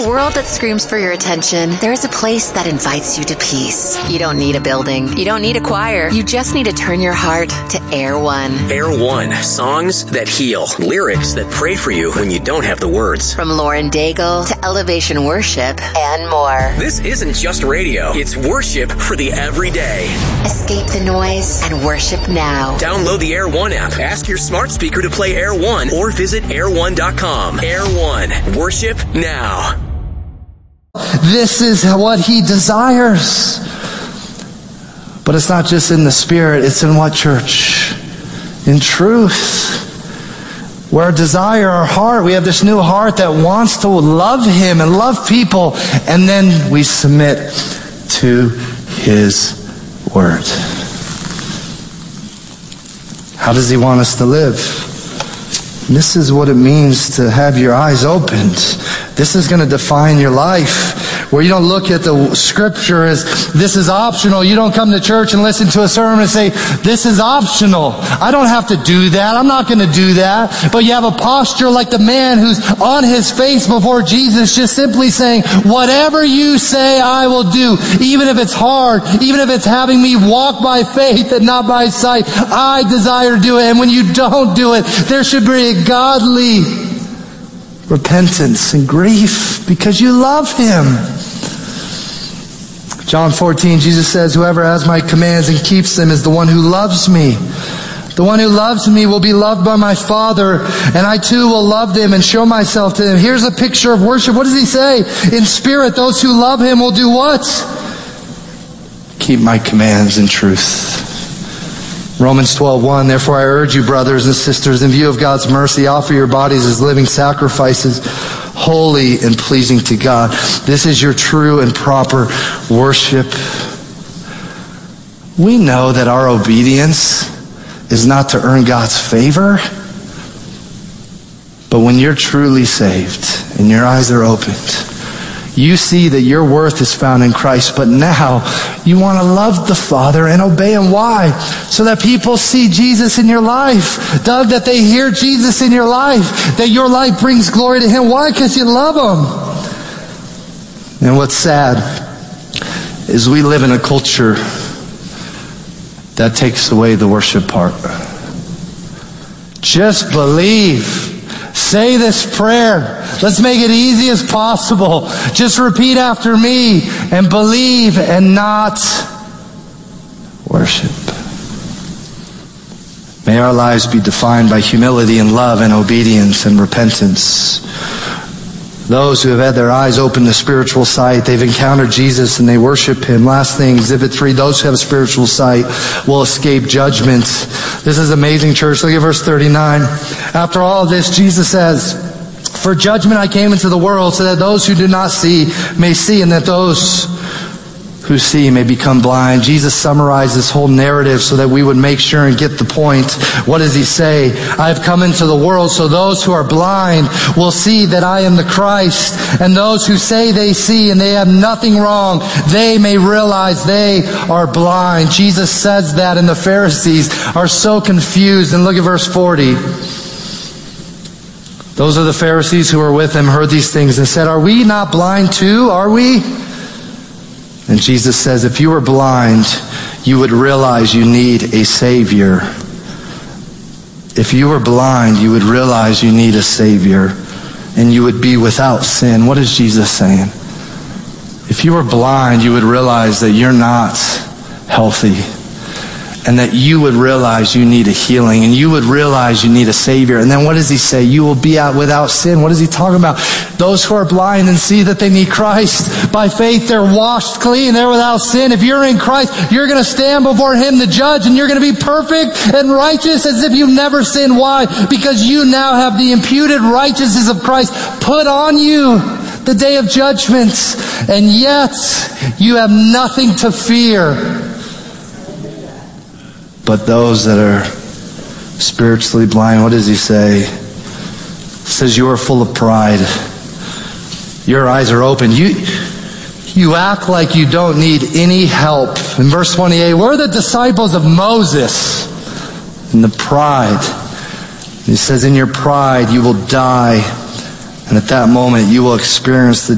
world that screams for your attention, there is a place that invites you to peace. You don't need a building. You don't need a choir. You just need to turn your heart to Air One. Air One. Songs that heal. Lyrics that pray for you when you don't have the words. From Lauren Daigle to Elevation Worship and more. This isn't just radio. It's worship for the everyday. Escape the noise and worship now. Download the Air One app. Ask your smart speaker to play Air One or visit air1.com. Air One. Worship now. This is what he desires. But it's not just in the spirit, it's in what, church? In truth. Where our desire, our heart, we have this new heart that wants to love him and love people, and then we submit to his word. How does he want us to live? This is what it means to have your eyes opened. This is going to define your life. Where you don't look at the scripture as this is optional. You don't come to church and listen to a sermon and say, this is optional. I don't have to do that. I'm not going to do that. But you have a posture like the man who's on his face before Jesus, just simply saying, whatever you say, I will do. Even if it's hard, even if it's having me walk by faith and not by sight, I desire to do it. And when you don't do it, there should be a godly repentance and grief because you love him. John 14, Jesus says, whoever has my commands and keeps them is the one who loves me. The one who loves me will be loved by my Father, and I too will love them and show myself to them. Here's a picture of worship. What does he say? In spirit, those who love him will do what? Keep my commands in truth. Romans 12:1, therefore I urge you, brothers and sisters, in view of God's mercy, offer your bodies as living sacrifices, holy and pleasing to God. This is your true and proper worship. We know that our obedience is not to earn God's favor, but when you're truly saved and your eyes are opened, you see that your worth is found in Christ, but now you want to love the Father and obey him. Why? So that people see Jesus in your life. Doug, that they hear Jesus in your life. That your life brings glory to him. Why? Because you love him. And what's sad is we live in a culture that takes away the worship part. Just believe. Say this prayer. Let's make it easy as possible. Just repeat after me and believe and not worship. May our lives be defined by humility and love and obedience and repentance. Those who have had their eyes open to spiritual sight, they've encountered Jesus and they worship him. Last thing, Exhibit 3, those who have spiritual sight will escape judgment. This is amazing, church. Look at verse 39. After all of this, Jesus says, for judgment I came into the world so that those who do not see may see, and that those who see may become blind. Jesus summarized this whole narrative so that we would make sure and get the point. What does he say? I have come into the world so those who are blind will see that I am the Christ, and those who say they see and they have nothing wrong, they may realize they are blind. Jesus says that, and the Pharisees are so confused. And look at verse 40. Those are the Pharisees who were with him, heard these things and said, are we not blind too? Are we? And Jesus says, if you were blind, you would realize you need a Savior. If you were blind, you would realize you need a Savior, and you would be without sin. What is Jesus saying? If you were blind, you would realize that you're not healthy, and that you would realize you need a healing, and you would realize you need a Savior. And then what does he say? You will be out without sin. What is he talking about? Those who are blind and see that they need Christ. By faith, they're washed clean. They're without sin. If you're in Christ, you're going to stand before him, the judge, and you're going to be perfect and righteous as if you've never sinned. Why? Because you now have the imputed righteousness of Christ put on you the day of judgment. And yet, you have nothing to fear. But those that are spiritually blind, what does he say? He says, you are full of pride. Your eyes are open. You act like you don't need any help. In verse 28, we're the disciples of Moses. In the pride. He says, in your pride you will die. And at that moment you will experience the